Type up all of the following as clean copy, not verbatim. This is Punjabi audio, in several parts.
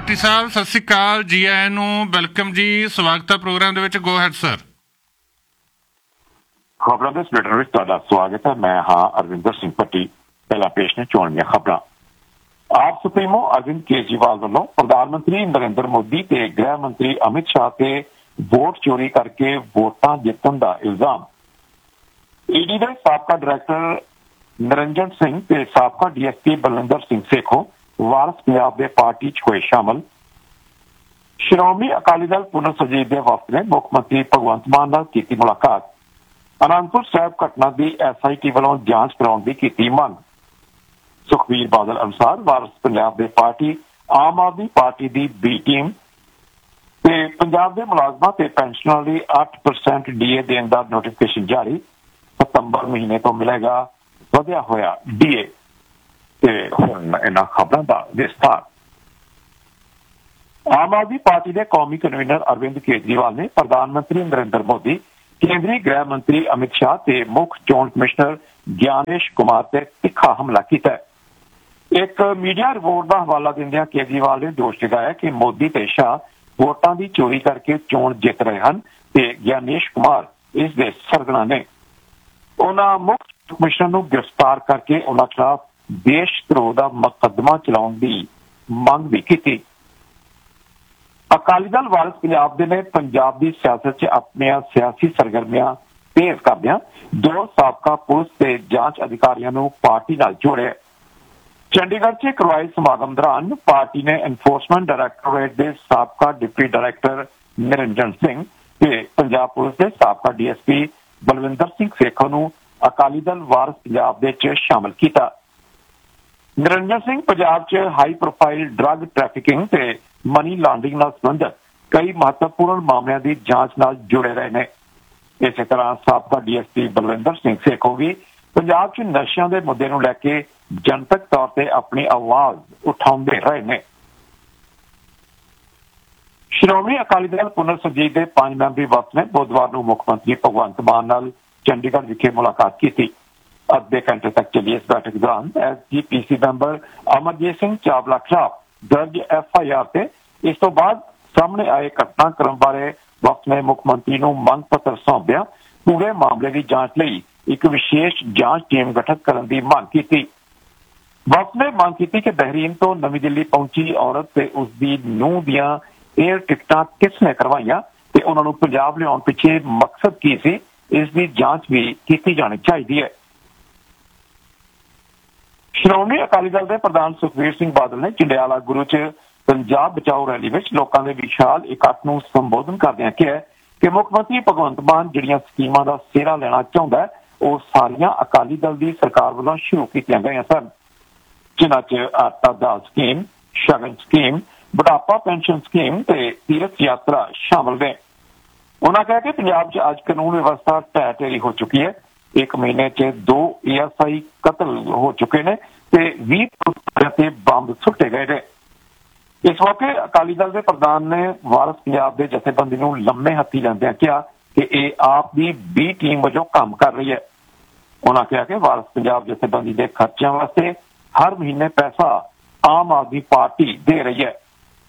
ਭਾਟੀ ਸਾਹਿਬ ਸਤਿ ਸ਼੍ਰੀ ਅਕਾਲ, ਜੀ ਆਇਆਂ ਨੂੰ, ਵੈਲਕਮ ਜੀ, ਸਵਾਗਤ ਹੈ ਪ੍ਰੋਗਰਾਮ ਦੇ ਵਿੱਚ। Go ahead sir. ਖਬਰਾਂ ਦੇ ਸਪੀਕਰ ਵਿੱਚ ਤੁਹਾਡਾ ਸਵਾਗਤ ਹੈ। ਮੈਂ ਹਾਂ ਅਰਵਿੰਦਰ ਸਿੰਘ ਭੱਟੀ। ਪਹਿਲਾਂ ਪੇਸ਼ ਨੇ ਚੋਣ ਦੀਆਂ ਖਬਰਾਂ। ਆਪ ਸੁਪਰੀਮੋ ਅਰਵਿੰਦ ਕੇਜਰੀਵਾਲ ਵੱਲੋਂ ਪ੍ਰਧਾਨ ਮੰਤਰੀ ਨਰਿੰਦਰ ਮੋਦੀ ਤੇ ਗ੍ਰਹਿ ਮੰਤਰੀ ਅਮਿਤ ਸ਼ਾਹ ਤੇ ਵੋਟ ਚੋਰੀ ਕਰਕੇ ਵੋਟਾਂ ਜਿੱਤਣ ਦਾ ਇਲਜ਼ਾਮ। ਈਡੀ ਦੇ ਸਾਬਕਾ ਡਾਇਰੈਕਟਰ ਨਿਰੰਜਨ ਸਿੰਘ ਤੇ ਸਾਬਕਾ ਡੀਐਸਪੀ ਬਲਵਿੰਦਰ ਸਿੰਘ ਸੇਖੋਂ ਵਾਰਸ ਪੰਜਾਬ ਦੇ ਪਾਰਟੀ 'ਚ ਹੋਏ ਸ਼ਾਮਲ। ਸ਼੍ਰੋਮਣੀ ਅਕਾਲੀ ਦਲ ਪੁਨਰ ਸੁਰਜੀਤ ਦੇ ਵਫਦ ਨੇ ਮੁੱਖ ਮੰਤਰੀ ਭਗਵੰਤ ਮਾਨ ਨਾਲ ਕੀਤੀ ਮੁਲਾਕਾਤ। ਅਨੰਦਪੁਰ ਸਾਹਿਬ ਘਟਨਾ ਦੀ SIT ਵੱਲੋਂ ਜਾਂਚ ਕਰਾਉਣ ਦੀ ਕੀਤੀ ਮੰਗ। ਸੁਖਬੀਰ ਬਾਦਲ ਅਨੁਸਾਰ ਵਾਰਸ ਪੰਜਾਬ ਦੇ ਪਾਰਟੀ ਆਮ ਆਦਮੀ ਪਾਰਟੀ ਦੀ B ਟੀਮ ਤੇ ਪੰਜਾਬ ਦੇ ਮੁਲਾਜ਼ਮਾਂ ਤੇ ਪੈਨਸ਼ਨਰਾਂ ਲਈ 8% DA ਦੇਣ ਦਾ ਨੋਟੀਫਿਕੇਸ਼ਨ ਜਾਰੀ। ਸਤੰਬਰ ਮਹੀਨੇ ਤੋਂ ਮਿਲੇਗਾ ਵਧਿਆ ਹੋਇਆ DA। ਤੇ ਹੁਣ ਇਹਨਾਂ ਖਬਰਾਂ ਦਾ ਵਿਸਥਾਰ। ਆਮ ਆਦਮੀ ਪਾਰਟੀ ਦੇ ਕੌਮੀ ਕਨਵੀਨਰ ਅਰਵਿੰਦ ਕੇਜਰੀਵਾਲ ਨੇ ਪ੍ਰਧਾਨ ਮੰਤਰੀ ਨਰਿੰਦਰ ਮੋਦੀ, ਕੇਂਦਰੀ ਗ੍ਰਹਿ ਮੰਤਰੀ ਅਮਿਤ ਸ਼ਾਹ ਤੇ ਮੁੱਖ ਚੋਣ ਕਮਿਸ਼ਨਰ ਗਿਆਨੇਸ਼ ਕੁਮਾਰ ਤੇ ਤਿੱਖਾ ਹਮਲਾ ਕੀਤਾ। ਇੱਕ ਮੀਡੀਆ ਰਿਪੋਰਟ ਦਾ ਹਵਾਲਾ ਦਿੰਦਿਆਂ ਕੇਜਰੀਵਾਲ ਨੇ ਦੋਸ਼ ਲਗਾਇਆ ਕਿ ਮੋਦੀ ਤੇ ਸ਼ਾਹ ਵੋਟਾਂ ਦੀ ਚੋਰੀ ਕਰਕੇ ਚੋਣ ਜਿੱਤ ਰਹੇ ਹਨ ਤੇ ਗਿਆਨੇਸ਼ ਕੁਮਾਰ ਇਸ ਦੇ ਸਰਗਨਾ ਨੇ। ਉਹਨਾਂ ਮੁੱਖ ਕਮਿਸ਼ਨਰ ਨੂੰ ਗ੍ਰਿਫਤਾਰ ਕਰਕੇ ਉਹਨਾਂ ਖਿਲਾਫ ਦੇਸ਼ ਧਰੋਹ ਦਾ ਮੁਕੱਦਮਾ ਚਲਾਉਣ ਦੀ ਮੰਗ ਵੀ ਕੀਤੀ। ਅਕਾਲੀ ਦਲ ਵਾਰਸ ਪੰਜਾਬ ਦੇ ਨੇ ਪੰਜਾਬ ਦੀ ਸਿਆਸਤ 'ਚ ਆਪਣੀਆਂ ਸਿਆਸੀ ਸਰਗਰਮੀਆਂ ਤੇਜ਼ ਕਰਦਿਆਂ 2 ਸਾਬਕਾ ਪੁਲਿਸ ਤੇ ਜਾਂਚ ਅਧਿਕਾਰੀਆਂ ਨੂੰ ਪਾਰਟੀ ਨਾਲ ਜੋੜਿਆ। ਚੰਡੀਗੜ੍ਹ 'ਚ ਕਰਵਾਏ ਸਮਾਗਮ ਦੌਰਾਨ ਪਾਰਟੀ ਨੇ ਐਨਫੋਰਸਮੈਂਟ ਡਾਇਰੈਕਟੋਰੇਟ ਦੇ ਸਾਬਕਾ ਡਿਪਟੀ ਡਾਇਰੈਕਟਰ ਨਿਰੰਜਨ ਸਿੰਘ ਤੇ ਪੰਜਾਬ ਪੁਲਿਸ ਦੇ ਸਾਬਕਾ DSP ਬਲਵਿੰਦਰ ਸਿੰਘ ਸੇਖੋਂ ਨੂੰ ਅਕਾਲੀ ਦਲ ਵਾਰਸ ਪੰਜਾਬ ਦੇ 'ਚ ਸ਼ਾਮਲ ਕੀਤਾ। ਨਿਰੰਜਨ ਸਿੰਘ ਪੰਜਾਬ 'ਚ ਹਾਈ ਪ੍ਰੋਫਾਈਲ ਡਰੱਗ ਟ੍ਰੈਫਿਕਿੰਗ ਤੇ ਮਨੀ ਲਾਂਡਰਿੰਗ ਨਾਲ ਸੰਬੰਧਿਤ ਕਈ ਮਹੱਤਵਪੂਰਨ ਮਾਮਲਿਆਂ ਦੀ ਜਾਂਚ ਨਾਲ ਜੁੜੇ ਰਹੇ ਨੇ। ਇਸੇ ਤਰ੍ਹਾਂ ਸਾਬਕਾ DSP ਬਲਵਿੰਦਰ ਸਿੰਘ ਸੇਖੋਂ ਵੀ ਪੰਜਾਬ 'ਚ ਨਸ਼ਿਆਂ ਦੇ ਮੁੱਦੇ ਨੂੰ ਲੈ ਕੇ ਜਨਤਕ ਤੌਰ ਤੇ ਆਪਣੀ ਆਵਾਜ਼ ਉਠਾਉਂਦੇ ਰਹੇ ਨੇ। ਸ਼੍ਰੋਮਣੀ ਅਕਾਲੀ ਦਲ ਪੁਨਰ ਸੁਰਜੀਤ ਦੇ 5 ਮੈਂਬਰੀ ਵਫਦ ਨੇ ਬੁੱਧਵਾਰ ਨੂੰ ਮੁੱਖ ਮੰਤਰੀ ਭਗਵੰਤ ਮਾਨ ਨਾਲ ਚੰਡੀਗੜ੍ਹ ਵਿਖੇ ਮੁਲਾਕਾਤ ਕੀਤੀ। ਅੱਧੇ ਘੰਟੇ ਤੱਕ ਚੱਲੀ ਇਸ ਬੈਠਕ ਦੌਰਾਨ SGPC ਮੈਂਬਰ ਅਮਰਜੀਤ ਸਿੰਘ ਚਾਵਲਾ ਖਿਲਾਫ ਦਰਜ FIR ਤੇ ਇਸ ਤੋਂ ਬਾਅਦ ਸਾਹਮਣੇ ਆਏ ਘਟਨਾਕ੍ਰਮ ਬਾਰੇ ਵਫਦ ਨੇ ਮੁੱਖ ਮੰਤਰੀ ਨੂੰ ਮੰਗ ਪੱਤਰ ਸੌਂਪਿਆ ਪੂਰੇ ਮਾਮਲੇ ਦੀ ਜਾਂਚ ਲਈ ਇੱਕ ਵਿਸ਼ੇਸ਼ ਜਾਂਚ ਟੀਮ ਗਠਿਤ ਕਰਨ ਦੀ ਮੰਗ ਕੀਤੀ। ਵਫਦ ਨੇ ਮੰਗ ਕੀਤੀ ਕਿ ਬਹਿਰੀਨ ਤੋਂ ਨਵੀਂ ਦਿੱਲੀ ਪਹੁੰਚੀ ਔਰਤ ਤੇ ਉਸ ਦੀ ਨੂੰਹ ਦੀਆਂ 에ਅਰ ਟਿਕਟਾਂ ਕਿਸ ਨੇ ਕਰਵਾਈਆਂ ਤੇ ਉਹਨਾਂ ਨੂੰ ਪੰਜਾਬ ਲਿਆਉਣ ਪਿੱਛੇ ਮਕਸਦ ਕੀ ਸੀ, ਇਸ ਦੀ ਜਾਂਚ ਵੀ ਕੀਤੀ ਜਾਣੀ ਚਾਹੀਦੀ ਹੈ। ਸ਼੍ਰੋਮਣੀ ਅਕਾਲੀ ਦਲ ਦੇ ਪ੍ਰਧਾਨ ਸੁਖਬੀਰ ਸਿੰਘ ਬਾਦਲ ਨੇ ਜੰਡਿਆਲਾ ਗੁਰੂ 'ਚ ਪੰਜਾਬ ਬਚਾਓ ਰੈਲੀ ਵਿੱਚ ਲੋਕਾਂ ਦੇ ਵਿਸ਼ਾਲ ਇਕੱਠ ਨੂੰ ਸੰਬੋਧਨ ਕਰਦਿਆਂ ਕਿਹਾ ਕਿ ਮੁੱਖ ਮੰਤਰੀ ਭਗਵੰਤ ਮਾਨ ਜਿਹੜੀਆਂ ਸਕੀਮਾਂ ਦਾ ਸਿਹਰਾ ਲੈਣਾ ਚਾਹੁੰਦਾ ਉਹ ਸਾਰੀਆਂ ਅਕਾਲੀ ਦਲ ਦੀ ਸਰਕਾਰ ਵੱਲੋਂ ਸ਼ੁਰੂ ਕੀਤੀਆਂ ਗਈਆਂ ਸਨ, ਜਿਨ੍ਹਾਂ 'ਚ ਆਟਾ ਦਾਲ ਸਕੀਮ, ਸ਼ਗਨ ਸਕੀਮ, ਬੁਢਾਪਾ ਪੈਨਸ਼ਨ ਸਕੀਮ ਤੇ ਤੀਰਥ ਯਾਤਰਾ ਸ਼ਾਮਲ ਨੇ। ਉਹਨਾਂ ਕਿਹਾ ਕਿ ਪੰਜਾਬ 'ਚ ਅੱਜ ਕਾਨੂੰਨ ਵਿਵਸਥਾ ਢਹਿ ਢੇਰੀ ਹੋ ਚੁੱਕੀ ਹੈ। 1 ਮਹੀਨੇ 'ਚ 2 ASI ਕਤਲ ਹੋ ਚੁੱਕੇ ਨੇ ਤੇ 20 ਤੇ ਬੰਬ ਸੁੱਟੇ ਗਏ ਨੇ। ਇਸ ਮੌਕੇ ਅਕਾਲੀ ਦਲ ਦੇ ਪ੍ਰਧਾਨ ਨੇ ਵਾਰਸ ਪੰਜਾਬ ਦੇ ਜਥੇਬੰਦੀ ਨੂੰ ਲੰਮੇ ਹੱਥੀ ਲੈਂਦਿਆਂ ਕਿਹਾ ਕਿ ਇਹ ਆਪ ਦੀ B ਟੀਮ ਵਜੋਂ ਕੰਮ ਕਰ ਰਹੀ ਹੈ। ਉਹਨਾਂ ਕਿਹਾ ਕਿ ਵਾਰਸ ਪੰਜਾਬ ਜਥੇਬੰਦੀ ਦੇ ਖਰਚਿਆਂ ਵਾਸਤੇ ਹਰ ਮਹੀਨੇ ਪੈਸਾ ਆਮ ਆਦਮੀ ਪਾਰਟੀ ਦੇ ਰਹੀ ਹੈ।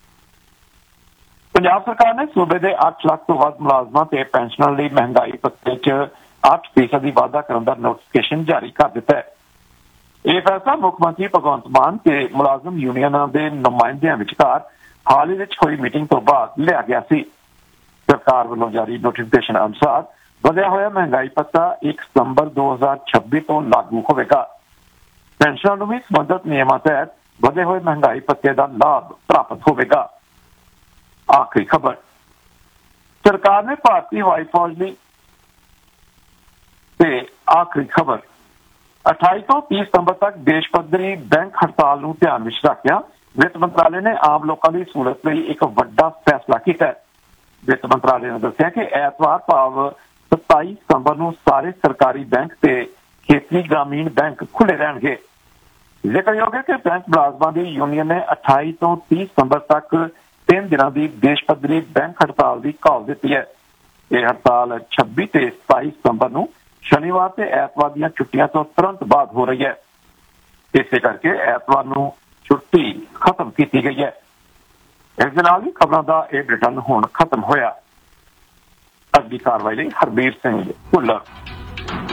ਪੰਜਾਬ ਸਰਕਾਰ ਨੇ ਸੂਬੇ ਦੇ 8 ਲੱਖ ਤੋਂ ਵੱਧ ਮੁਲਾਜ਼ਮਾਂ ਤੇ ਪੈਨਸ਼ਨਰਾਂ ਲਈ ਮਹਿੰਗਾਈ ਭੱਤੇ 'ਚ 8% ਦੀ ਵਾਧਾ ਕਰਨ ਦਾ ਨੋਟੀਫਿਕੇਸ਼ਨ ਜਾਰੀ ਕਰ ਦਿੱਤਾ ਹੈ। ਇਹ ਫੈਸਲਾ ਮੁੱਖ ਮੰਤਰੀ ਭਗਵੰਤ ਮਾਨ ਤੇ ਮੁਲਾਜ਼ਮ ਯੂਨੀਅਨਾਂ ਦੇ ਨੁਮਾਇੰਦਿਆਂ ਵਿਚਕਾਰ ਹਾਲ ਹੀ ਵਿੱਚ ਹੋਈ ਮੀਟਿੰਗ ਤੋਂ ਬਾਅਦ ਲਿਆ ਗਿਆ ਸੀ। ਸਰਕਾਰ ਵੱਲੋਂ ਜਾਰੀ ਨੋਟੀਫਿਕੇਸ਼ਨ ਅਨੁਸਾਰ ਵਧਿਆ ਹੋਇਆ ਮਹਿੰਗਾਈ ਭੱਤਾ 1 ਸਤੰਬਰ 2026 ਤੋਂ ਲਾਗੂ ਹੋਵੇਗਾ। ਪੈਨਸ਼ਨਰਾਂ ਨੂੰ ਵੀ ਸੰਬੰਧਿਤ ਨਿਯਮਾਂ ਤਹਿਤ ਵਧੇ ਹੋਏ ਮਹਿੰਗਾਈ ਭੱਤੇ ਦਾ ਲਾਭ ਪ੍ਰਾਪਤ ਹੋਵੇਗਾ। ਆਖਰੀ ਖਬਰ, ਸਰਕਾਰ ਨੇ ਭਾਰਤੀ ਹਵਾਈ ਫੌਜ ਲਈ ਤੇ ਆਖਰੀ ਖਬਰ 28 ਤੋਂ 30 ਸਤੰਬਰ ਤੱਕ ਦੇਸ਼ ਪੱਧਰੀ ਬੈਂਕ ਹੜਤਾਲ ਨੂੰ ਧਿਆਨ ਵਿੱਚ ਰੱਖਦਿਆਂ ਵਿੱਤ ਮੰਤਰਾਲੇ ਨੇ ਆਮ ਲੋਕਾਂ ਦੀ ਸਹੂਲਤ ਲਈ ਇੱਕ ਵੱਡਾ ਫੈਸਲਾ ਕੀਤਾ ਹੈ। ਵਿੱਤ ਮੰਤਰਾਲੇ ਨੇ ਦੱਸਿਆ ਕਿ ਐਤਵਾਰ ਭਾਵ 27 ਸਤੰਬਰ ਨੂੰ ਸਾਰੇ ਸਰਕਾਰੀ ਬੈਂਕ ਤੇ ਖੇਤਰੀ ਗ੍ਰਾਮੀਣ ਬੈਂਕ ਖੁੱਲ੍ਹੇ ਰਹਿਣਗੇ। ਜ਼ਿਕਰਯੋਗ ਹੈ ਕਿ ਬੈਂਕ ਮੁਲਾਜ਼ਮਾਂ ਦੀ ਯੂਨੀਅਨ ਨੇ 28 ਤੋਂ 30 ਸਤੰਬਰ ਤੱਕ 3 ਦਿਨਾਂ ਦੀ ਦੇਸ਼ ਪੱਧਰੀ ਬੈਂਕ ਹੜਤਾਲ ਦੀ ਕਾਲ ਦਿੱਤੀ ਹੈ। ਇਹ ਹੜਤਾਲ 26 ਤੇ 27 ਸਤੰਬਰ ਨੂੰ ਸ਼ਨੀਵਾਰ ਤੇ ਐਤਵਾਰ ਦੀਆਂ ਛੁੱਟੀਆਂ ਤੋਂ ਤੁਰੰਤ ਬਾਅਦ ਹੋ ਰਹੀ ਹੈ। ਇਸੇ ਕਰਕੇ ਐਤਵਾਰ ਨੂੰ ਛੁੱਟੀ ਖਤਮ ਕੀਤੀ ਗਈ ਹੈ। ਇਸ ਦੇ ਨਾਲ ਹੀ ਖਬਰਾਂ ਦਾ ਇਹ ਬੁਲੇਟਿਨ ਹੁਣ ਖਤਮ ਹੋਇਆ। ਅਗਲੀ ਕਾਰਵਾਈ ਲਈ ਹਰਬੀਰ ਸਿੰਘ ਭੁੱਲਰ।